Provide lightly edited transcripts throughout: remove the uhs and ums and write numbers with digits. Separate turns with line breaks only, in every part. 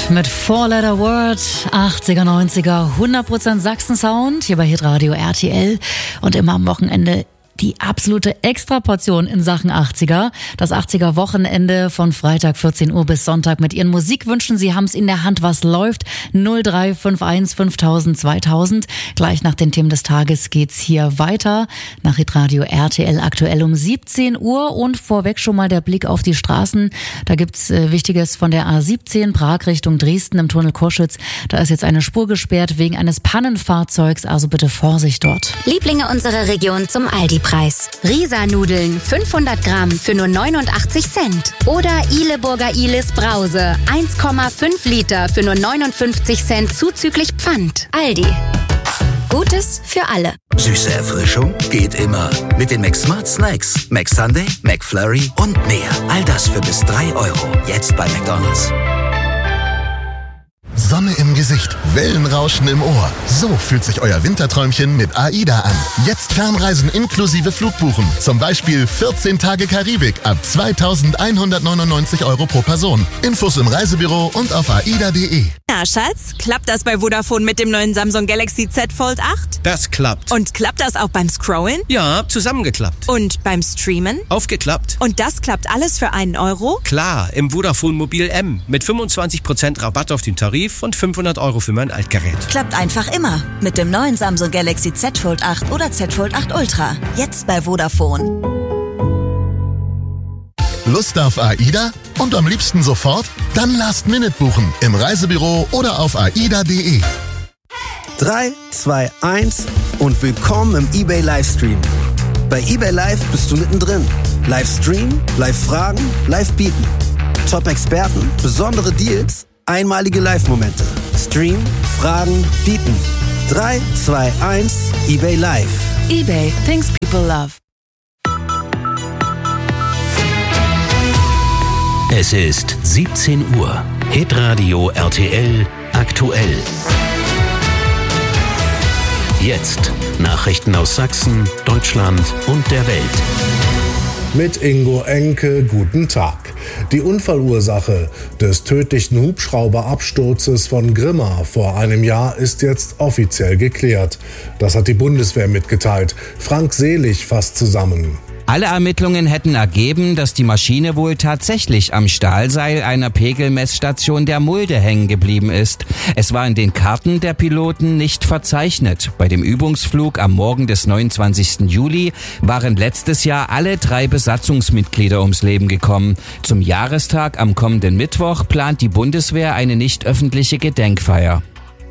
mit Four Letter Word, 80er, 90er, 100% Sachsen-Sound, hier bei Hitradio RTL und immer am Wochenende die absolute Extraportion in Sachen 80er. Das 80er-Wochenende von Freitag 14 Uhr bis Sonntag mit Ihren Musikwünschen. Sie haben es in der Hand, was läuft. 0351 5000 2000. Gleich nach den Themen des Tages geht's hier weiter. Nach Hitradio RTL aktuell um 17 Uhr. Und vorweg schon mal der Blick auf die Straßen. Da gibt's Wichtiges von der A17 Prag Richtung Dresden im Tunnel Koschütz. Da ist jetzt eine Spur gesperrt wegen eines Pannenfahrzeugs. Also bitte Vorsicht dort.
Lieblinge unserer Region zum Aldi-Preis. Risa-Nudeln 500 Gramm für nur 89 Cent. Oder Ihleburger Ihles Brause 1,5 Liter für nur 59 Cent zuzüglich Pfand. Aldi. Gutes für alle.
Süße Erfrischung geht immer. Mit den McSmart Snacks. McSunday, McFlurry und mehr. All das für bis 3 €. Jetzt bei McDonald's.
Sonne im Gesicht, Wellenrauschen im Ohr. So fühlt sich euer Winterträumchen mit AIDA an. Jetzt Fernreisen inklusive Flugbuchen. Zum Beispiel 14 Tage Karibik ab 2.199 € pro Person. Infos im Reisebüro und auf aida.de.
Na, Schatz, klappt das bei Vodafone mit dem neuen Samsung Galaxy Z Fold 8?
Das klappt.
Und klappt das auch beim Scrollen?
Ja, zusammengeklappt.
Und beim Streamen?
Aufgeklappt.
Und das klappt alles für 1 €?
Klar, im Vodafone Mobil M. Mit 25% Rabatt auf den Tarif und 500 € für mein Altgerät.
Klappt einfach immer. Mit dem neuen Samsung Galaxy Z Fold 8 oder Z Fold 8 Ultra. Jetzt bei Vodafone.
Lust auf AIDA? Und am liebsten sofort? Dann Last Minute buchen. Im Reisebüro oder auf aida.de.
3, 2, 1 und willkommen im eBay Livestream. Bei eBay Live bist du mittendrin. Livestream, Live-Fragen, Live-Bieten. Top-Experten, besondere Deals, einmalige Live-Momente. Stream, Fragen, Bieten. 3, 2, 1, eBay Live.
eBay, things people love.
Es ist 17 Uhr. Hitradio RTL aktuell. Jetzt Nachrichten aus Sachsen, Deutschland und der Welt.
Mit Ingo Enke, guten Tag. Die Unfallursache des tödlichen Hubschrauberabsturzes von Grimma vor einem Jahr ist jetzt offiziell geklärt. Das hat die Bundeswehr mitgeteilt. Frank Selig fasst zusammen.
Alle Ermittlungen hätten ergeben, dass die Maschine wohl tatsächlich am Stahlseil einer Pegelmessstation der Mulde hängen geblieben ist. Es war in den Karten der Piloten nicht verzeichnet. Bei dem Übungsflug am Morgen des 29. Juli waren letztes Jahr alle 3 Besatzungsmitglieder ums Leben gekommen. Zum Jahrestag am kommenden Mittwoch plant die Bundeswehr eine nicht öffentliche Gedenkfeier.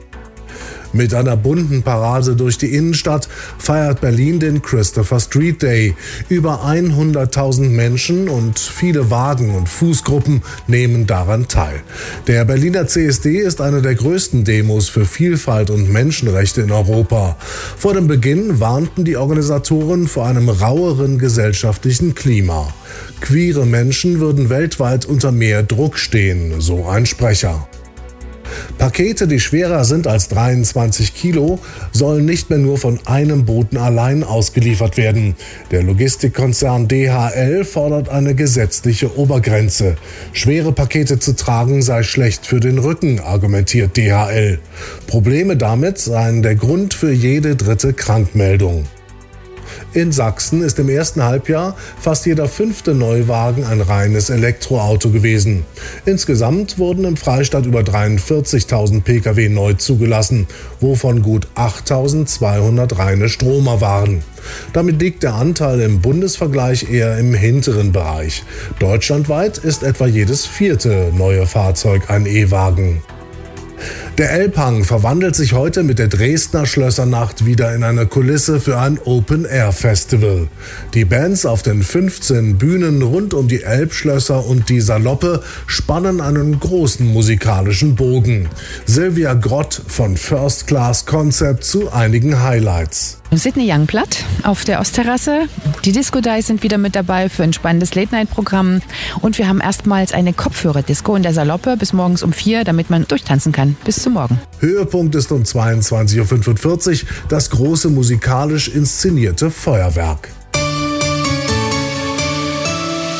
Mit einer bunten Parade durch die Innenstadt feiert Berlin den Christopher Street Day. Über 100.000 Menschen und viele Wagen- und Fußgruppen nehmen daran teil. Der Berliner CSD ist eine der größten Demos für Vielfalt und Menschenrechte in Europa. Vor dem Beginn warnten die Organisatoren vor einem raueren gesellschaftlichen Klima. Queere Menschen würden weltweit unter mehr Druck stehen, so ein Sprecher. Pakete, die schwerer sind als 23 Kilo, sollen nicht mehr nur von einem Boten allein ausgeliefert werden. Der Logistikkonzern DHL fordert eine gesetzliche Obergrenze. Schwere Pakete zu tragen sei schlecht für den Rücken, argumentiert DHL. Probleme damit seien der Grund für jede 3. Krankmeldung. In Sachsen ist im ersten Halbjahr fast jeder 5. Neuwagen ein reines Elektroauto gewesen. Insgesamt wurden im Freistaat über 43.000 Pkw neu zugelassen, wovon gut 8.200 reine Stromer waren. Damit liegt der Anteil im Bundesvergleich eher im hinteren Bereich. Deutschlandweit ist etwa jedes 4. neue Fahrzeug ein E-Wagen. Der Elbhang verwandelt sich heute mit der Dresdner Schlössernacht wieder in eine Kulisse für ein Open-Air-Festival. Die Bands auf den 15 Bühnen rund um die Elbschlösser und die Saloppe spannen einen großen musikalischen Bogen. Silvia Grott von First Class Concept zu einigen Highlights.
Sydney Youngblood auf der Ostterrasse. Die Disco Dice sind wieder mit dabei für ein spannendes Late-Night-Programm. Und wir haben erstmals eine Kopfhörer-Disco in der Saloppe bis morgens um 4, damit man durchtanzen kann. Bis zum Morgen.
Höhepunkt ist um 22.45 Uhr das große musikalisch inszenierte Feuerwerk.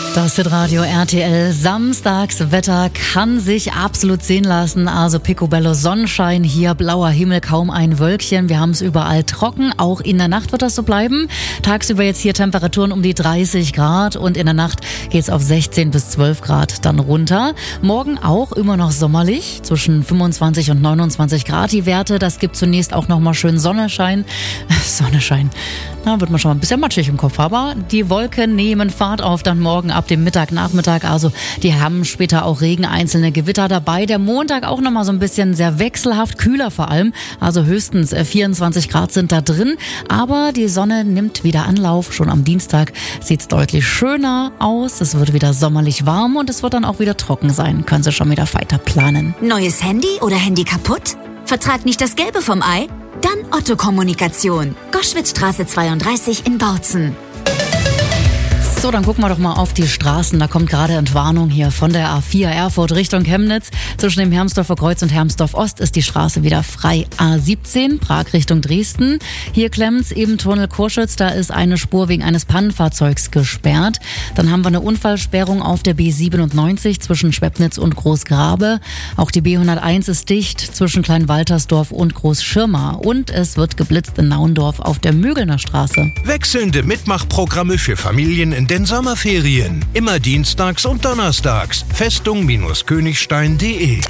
Das Hitradio RTL. Samstagswetter kann sich absolut sehen lassen. Also Picobello Sonnenschein, hier blauer Himmel, kaum ein Wölkchen. Wir haben es überall trocken. Auch in der Nacht wird das so bleiben. Tagsüber jetzt hier Temperaturen um die 30 Grad und in der Nacht geht es auf 16 bis 12 Grad dann runter. Morgen auch immer noch sommerlich, zwischen 25 und 29 Grad die Werte. Das gibt zunächst auch nochmal schön Sonnenschein. Sonnenschein. Da wird man schon mal ein bisschen matschig im Kopf. Aber die Wolken nehmen Fahrt auf dann morgen ab dem Mittag, Nachmittag. Also die haben später auch Regen, einzelne Gewitter dabei. Der Montag auch nochmal so ein bisschen sehr wechselhaft, kühler vor allem. Also höchstens 24 Grad sind da drin. Aber die Sonne nimmt wieder Anlauf. Schon am Dienstag sieht es deutlich schöner aus. Es wird wieder sommerlich warm und es wird dann auch wieder trocken sein. Können Sie schon wieder weiter planen.
Neues Handy oder Handy kaputt? Vertrag nicht das Gelbe vom Ei? Dann Otto Kommunikation. Goschwitzstraße 32 in Bautzen.
So, dann gucken wir doch mal auf die Straßen. Da kommt gerade Entwarnung hier von der A4 Erfurt Richtung Chemnitz. Zwischen dem Hermsdorfer Kreuz und Hermsdorf Ost ist die Straße wieder frei. A17 Prag Richtung Dresden. Hier klemmt's eben Tunnel Kurschütz. Da ist eine Spur wegen eines Pannenfahrzeugs gesperrt. Dann haben wir eine Unfallsperrung auf der B97 zwischen Schwebnitz und Großgrabe. Auch die B101 ist dicht zwischen Kleinwaltersdorf und Großschirma. Und es wird geblitzt in Naundorf auf der Mögelner Straße.
Wechselnde Mitmachprogramme für Familien in den Sommerferien. Immer dienstags und donnerstags. Festung-Königstein.de.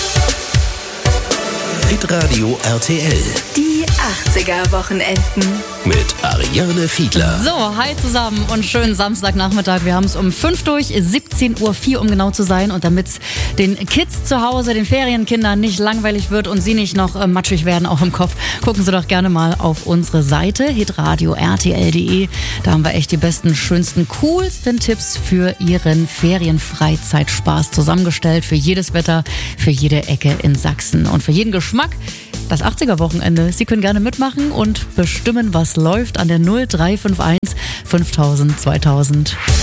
Hitradio RTL.
Die 80er-Wochenenden.
Mit Ariane Fiedler.
So, hi zusammen und schönen Samstagnachmittag. Wir haben es um 5 durch, 17:04 Uhr, um genau zu sein. Und damit es den Kids zu Hause, den Ferienkindern nicht langweilig wird und sie nicht noch matschig werden, auch im Kopf, gucken Sie doch gerne mal auf unsere Seite hitradio.rtl.de. Da haben wir echt die besten, schönsten, coolsten Tipps für Ihren Ferienfreizeitspaß zusammengestellt. Für jedes Wetter, für jede Ecke in Sachsen und für jeden Geschmack. Das 80er-Wochenende. Sie können gerne mitmachen und bestimmen, was läuft an der 0351 5000 2000.